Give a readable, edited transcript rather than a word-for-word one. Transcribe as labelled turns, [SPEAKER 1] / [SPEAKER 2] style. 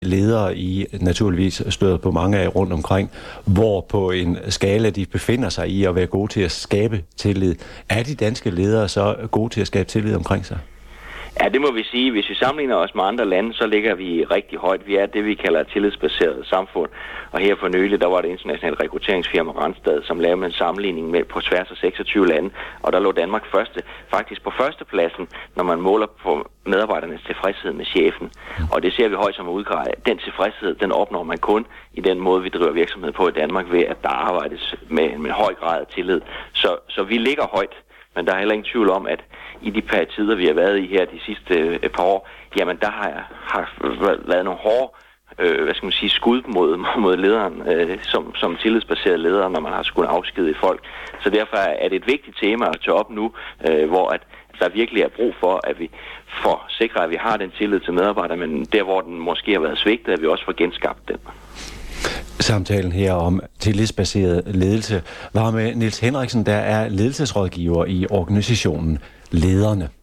[SPEAKER 1] ledere I naturligvis støder på mange af rundt omkring, hvor på en skala de befinder sig i at være gode til at skabe tillid. Er de danske ledere så gode til at skabe tillid omkring sig?
[SPEAKER 2] Ja, det må vi sige. Hvis vi sammenligner os med andre lande, så ligger vi rigtig højt. Vi er det, vi kalder et tillidsbaseret samfund. Og her for nylig, der var det internationale rekrutteringsfirma Randstad, som lavede en sammenligning med på tværs af 26 lande. Og der lå Danmark faktisk på førstepladsen, når man måler på medarbejdernes tilfredshed med chefen. Og det ser vi højt som udgrad. Den tilfredshed, den opnår man kun i den måde, vi driver virksomhed på i Danmark, ved at der arbejdes med en høj grad af tillid. Så vi ligger højt. Men der er heller ingen tvivl om, at i de par tider, vi har været i her de sidste par år, jamen der har været nogle hårde skud mod lederen, som tillidsbaseret leder, når man har skulle afskedige folk. Så derfor er det et vigtigt tema at tage op nu, hvor at der virkelig er brug for, at vi får sikre, at vi har den tillid til medarbejdere, men der, hvor den måske har været svigtet, at vi også får genskabt den.
[SPEAKER 1] Samtalen her om tillidsbaseret ledelse var med Niels Henriksen, der er ledelsesrådgiver i organisationen Lederne.